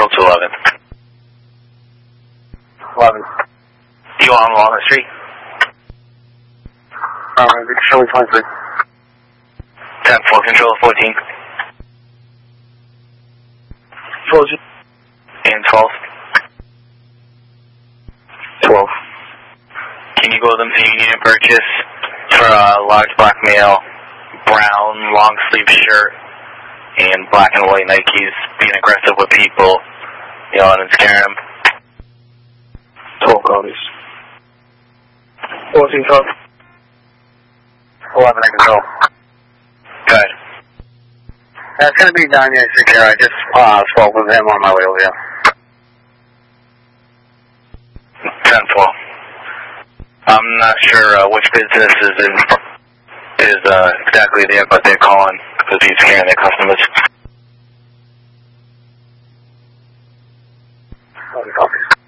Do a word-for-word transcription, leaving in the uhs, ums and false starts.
Control to eleven. eleven. You on Walnut Street? Um, Control twenty-three. ten four, Control fourteen. fourteen. And twelve. twelve. Can you go with them to Union Purchase for a large black male, brown long sleeve shirt, and black and white Nikes, being aggressive with people, yelling and scaring them? twelve copies. fourteen twelve. eleven in Control. Good. Uh, it's going to be Daniel Secure. I just uh, spoke with him on my way over here. ten four. I'm not sure uh, which business is in, is uh, exactly there, but they're calling because he's scaring their customers. forty copies.